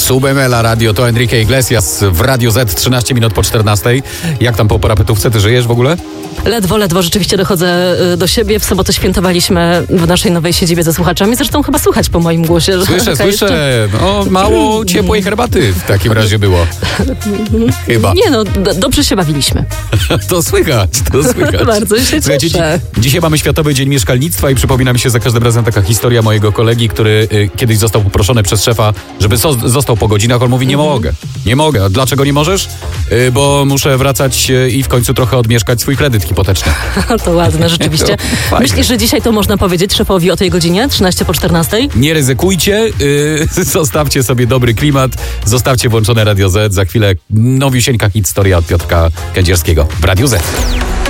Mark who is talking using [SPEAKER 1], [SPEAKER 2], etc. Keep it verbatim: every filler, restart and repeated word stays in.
[SPEAKER 1] Subemela Radio, to Enrique Iglesias w Radio Z, trzynaście minut po czternastej. Jak tam po parapetówce, ty żyjesz w ogóle?
[SPEAKER 2] Ledwo, ledwo, rzeczywiście dochodzę do siebie. W sobotę świętowaliśmy w naszej nowej siedzibie ze słuchaczami. Zresztą chyba słychać po moim głosie, że...
[SPEAKER 1] Słyszę, słyszę. Jeszcze... No, mało ciepłej herbaty w takim razie było. Chyba.
[SPEAKER 2] Nie no, d- dobrze się bawiliśmy.
[SPEAKER 1] To słychać, to słychać.
[SPEAKER 2] Bardzo się
[SPEAKER 1] Słuchajcie,
[SPEAKER 2] cieszę.
[SPEAKER 1] dzi- dzisiaj mamy Światowy Dzień Mieszkalnictwa i przypomina mi się za każdym razem taka historia mojego kolegi, który y, kiedyś został poproszony przez szefa, żeby so- został po godzinach. On mówi, nie
[SPEAKER 2] Mhm.
[SPEAKER 1] mogę, nie mogę. A dlaczego nie możesz? Y, bo muszę wracać y, i w końcu trochę odmieszkać swój kredyt hipoteczny.
[SPEAKER 2] To ładne, rzeczywiście.
[SPEAKER 1] Fajne.
[SPEAKER 2] Myślisz, że dzisiaj to można powiedzieć szefowi o tej godzinie, trzynaście po czternastej?
[SPEAKER 1] Nie ryzykujcie, yy, zostawcie sobie dobry klimat, zostawcie włączone Radio Z. Za chwilę nowiusieńka historia od Piotrka Kędzierskiego w Radiu Z.